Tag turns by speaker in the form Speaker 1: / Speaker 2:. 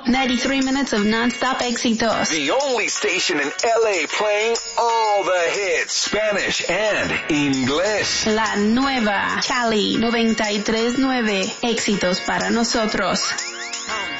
Speaker 1: 93 minutes of non-stop éxitos.
Speaker 2: The only station in LA playing all the hits, Spanish and English.
Speaker 1: La nueva Cali 93.9, éxitos para nosotros.